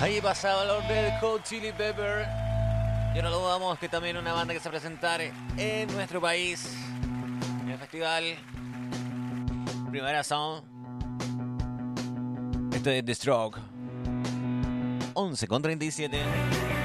Ahí pasaba los Red Hot Chili Pepper. Y no lo dudamos que también una banda que se presentará en nuestro país en el festival Primavera Sound. Esto es The Stroke. 11:37.